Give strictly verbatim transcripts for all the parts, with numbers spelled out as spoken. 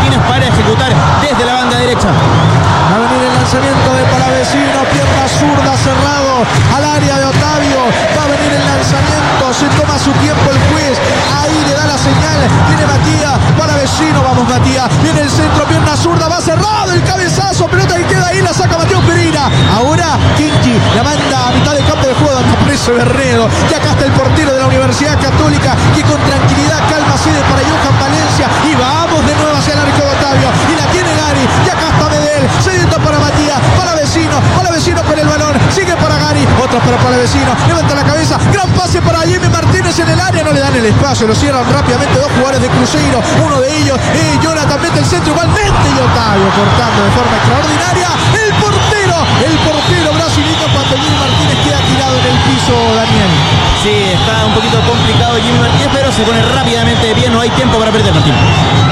Martínez para ejecutar desde la banda derecha. Va a venir el lanzamiento de Palavecino, pierna zurda cerrado al área de Otavio. Va a venir el lanzamiento, se toma su tiempo el juez. Ahí le da la señal. Viene Matías, Palavecino, vamos Matías. Viene el centro, pierna zurda, va cerrado el cabezazo, pelota que queda ahí, la saca Mateo Pereira. Ahora Kinchi la manda a mitad de campo de juego, anda preso Bernedo. Y acá está el portero de la Universidad Católica que con tranquilidad calma sede para Johan Valencia. Y vamos de nuevo hacia el arco de Otavio. Y la tiene Gary. Y acá está Medel. Cediendo para Matías. Palavecino. Palavecino con el balón. Sigue para Gary. Otra para Palavecino. Levanta la cabeza. Gran pase para Jimmy Martínez en el área. No le dan el espacio. Lo cierran rápidamente dos jugadores de Cruzeiro. Uno de ellos. Eh, Jonathan mete el centro igualmente. Y Otavio cortando de forma extraordinaria. El portero. El portero brasileño cuando Jimmy Martínez queda tirado en el piso, Daniel. Sí, está un poquito complicado Jimmy Martínez, pero se pone rápidamente de pie. No hay tiempo para perder, Martín.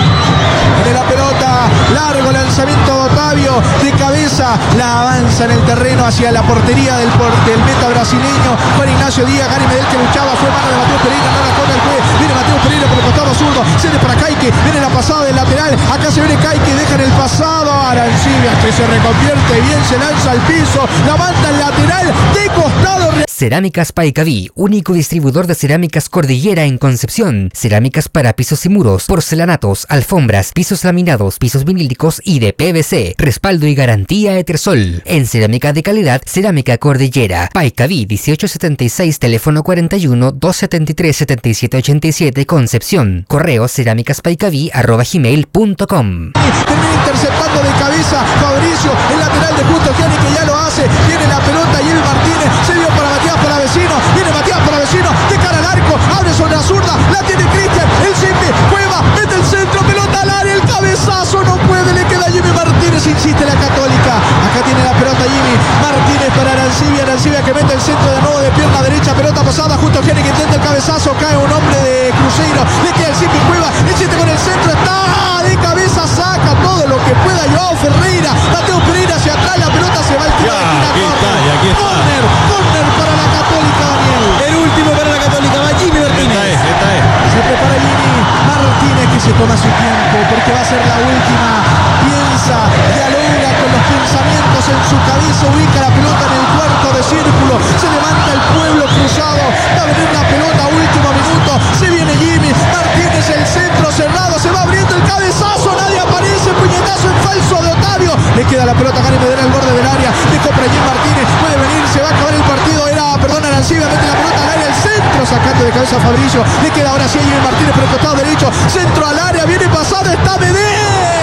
De la pelota, largo lanzamiento de Otavio, de cabeza, la avanza en el terreno hacia la portería del, por, del meta brasileño, Juan Ignacio Díaz. Gary Medel que luchaba, fue mano de Mateo Pereira, no la corre el juez, viene Mateo Pereira por el costado zurdo, cede para Caique, viene la pasada del lateral, acá se viene Caique, deja en el pasado a Arancibia, que se reconvierte bien, se lanza al piso, la manda al lateral, de costado. Cerámicas Paicaví, único distribuidor de cerámicas Cordillera en Concepción. Cerámicas para pisos y muros, porcelanatos, alfombras, pisos laminados, pisos vinílicos y de P V C. Respaldo y garantía Etersol. En cerámica de calidad, Cerámica Cordillera. Paicaví dieciocho setenta y seis, teléfono cuarenta y uno, doscientos setenta y tres, setenta y siete ochenta y siete, Concepción. Correo cerámicaspaicaví arroba gmail punto com. Termina interceptando de cabeza Fabricio, el lateral de Justo Gianni que ya lo hace. Tiene la pelota Jimmy Martínez, se dio para Matías Palavecino, viene Matías Palavecino, de cara al arco, abre sobre la zurda, la tiene Cristian, el Simbi, Cueva, mete el centro, pelota al área, el cabezazo, no puede, le queda Jimmy Martínez, insiste la Católica. Acá tiene la pelota Jimmy Martínez para Arancibia, Arancibia que mete el centro de nuevo de pierna derecha, pelota pasada, Justo Gianni que intenta el cabezazo, cae un hombre de Cruzeiro, le queda el Simbi, Cueva, insiste con el centro, está de cabeza, saca todo lo que pueda Joao Ferreira, Mateo Pereira hacia atrás, la pelota se va al tiro de esquina, corner, corner para la Católica, Daniel. El último para la Católica, va Jimmy Martínez. Esta es, esta es. Se prepara Jimmy Martínez que se toma su tiempo porque va a ser la última. Piensa, dialoga con los pensamientos en su cabeza, ubica la pelota en el cuarto de círculo, se levanta el pueblo cruzado, va a venir la pelota, último minuto, se viene Jimmy Martínez, el centro cerrado, se va abriendo el cabezazo, nadie aparece, puñetazo en falso de Otavio, le queda la pelota a Gary Medel al borde del área, dejó para Jimmy Martínez, puede venir, se va a acabar el partido, era, perdón, Arancibia, mete la pelota al área, el centro, sacando de cabeza a Fabricio, le queda ahora sí a Jimmy Martínez por el costado derecho, centro al área, viene pasado, está Medel.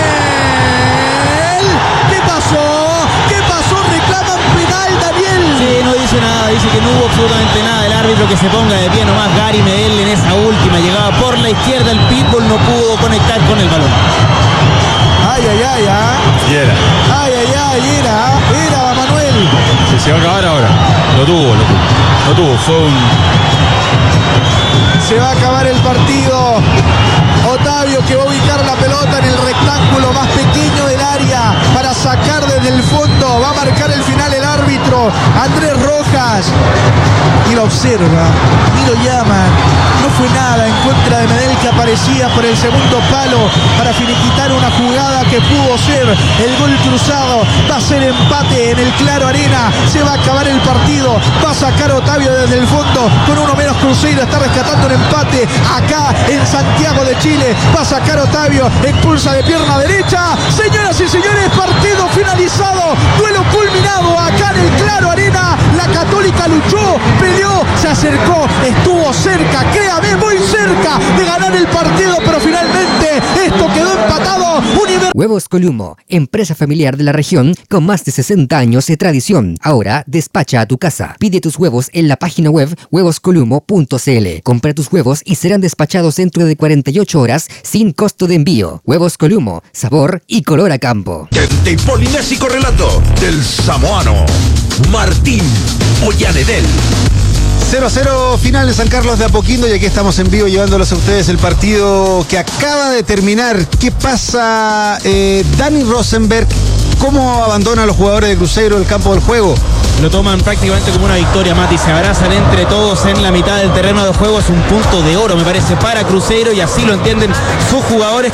¿Qué pasó? ¿Qué pasó? Reclaman penal, Daniel. Sí, no dice nada, dice que no hubo absolutamente nada. El árbitro que se ponga de pie nomás. Gary Medel en esa última llegaba por la izquierda, el pitbull no pudo conectar con el balón. Ay, ay, ay, ah. Y era. Ay, ay, ay, era, era Manuel. Se, se va a acabar ahora. Lo tuvo, lo tuvo. Lo tuvo, fue un... Se va a acabar el partido. Otavio que va a ubicar la pelota en el rectángulo más pequeño del área para sacar desde el fondo. Va a marcar el final el árbitro Andrés Rojas. Y lo observa, y lo llaman. No fue nada en contra de Medel que aparecía por el segundo palo para finiquitar una jugada que pudo ser el gol cruzado. Va a ser empate en el Claro Arena. Se va a acabar el partido. Va a sacar Otavio desde el fondo con uno menos. Cruzeiro está rescatando un empate acá en Santiago de Chile. Va a sacar Otavio, expulsa de pierna derecha. Señoras y señores, partido finalizado, duelo culminado acá en el Claro Arena. La Católica luchó, peleó, se acercó, estuvo cerca, créame, muy cerca de ganar el partido, pero finalmente esto quedó empatado. Univers- Huevos Columo, empresa familiar de la región con más de sesenta años de tradición. Ahora despacha a tu casa. Pide tus huevos en la página web huevos columo punto c l. Compra tus huevos y serán despachados dentro de cuarenta y ocho horas sin costo de envío. Huevos Columo, sabor y color a campo. El polinésico relato del samoano Martín Ollanedel. cero a cero final de San Carlos de Apoquindo y aquí estamos en vivo llevándolos a ustedes el partido que acaba de terminar. ¿Qué pasa, eh, Dani Rosenberg? ¿Cómo abandona a los jugadores de Cruzeiro el campo del juego? Lo toman prácticamente como una victoria, Mati. Se abrazan entre todos en la mitad del terreno de juego. Es un punto de oro, me parece, para Cruzeiro y así lo entienden sus jugadores.